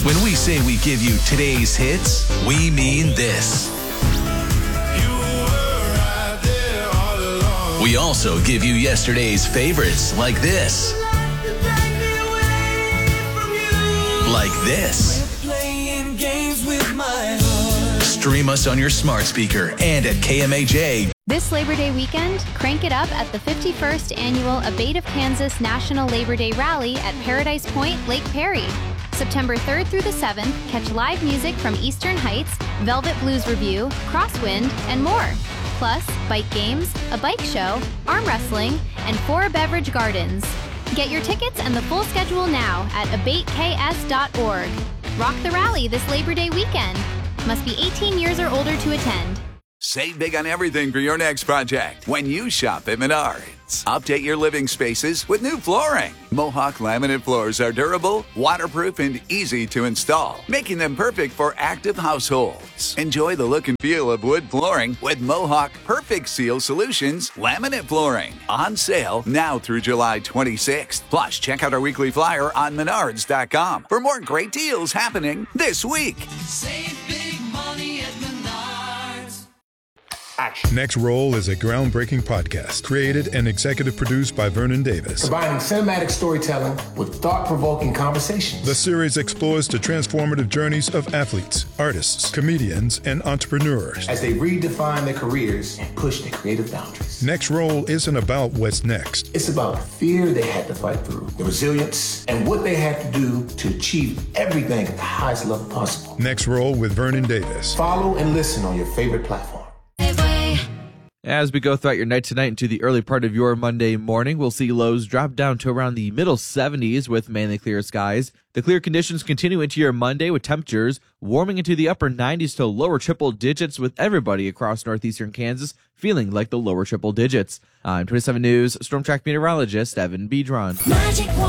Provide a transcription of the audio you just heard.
When we say we give you today's hits, we mean this. We also give you yesterday's favorites like this. Like this. Stream us on your smart speaker and at KMAJ. This Labor Day weekend, crank it up at the 51st Annual Abate of Kansas National Labor Day Rally at Paradise Point, Lake Perry. September 3rd through the 7th, catch live music from Eastern Heights, Velvet Blues Review, Crosswind, and more. Plus, bike games, a bike show, arm wrestling, and 4 beverage gardens. Get your tickets and the full schedule now at abateks.org. Rock the rally this Labor Day weekend. Must be 18 years or older to attend. Save big on everything for your next project when you shop at Menards. Update your living spaces with new flooring. Mohawk laminate floors are durable, waterproof, and easy to install, making them perfect for active households. Enjoy the look and feel of wood flooring with Mohawk Perfect Seal Solutions laminate flooring. On sale now through July 26th. Plus, check out our weekly flyer on Menards.com for more great deals happening this week. Save big money at Menards. Next Roll is a groundbreaking podcast created and executive produced by Vernon Davis. Combining cinematic storytelling with thought-provoking conversations. The series explores the transformative journeys of athletes, artists, comedians, and entrepreneurs as they redefine their careers and push their creative boundaries. Next Roll isn't about what's next. It's about the fear they had to fight through, the resilience, and what they had to do to achieve everything at the highest level possible. Next Roll with Vernon Davis. Follow and listen on your favorite platform. As we go throughout your night tonight into the early part of your Monday morning, we'll see lows drop down to around the middle 70s with mainly clear skies. The clear conditions continue into your Monday with temperatures warming into the upper 90s to lower triple digits, with everybody across northeastern Kansas feeling like the lower triple digits. I'm 27 News Storm Track meteorologist Evan Bedron.